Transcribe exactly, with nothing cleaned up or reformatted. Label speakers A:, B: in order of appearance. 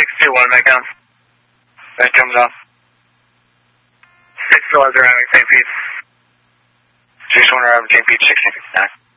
A: two one, that comes. That comes off. six two one, Saint Pete. six one, Saint Pete, sixteen fifty-nine.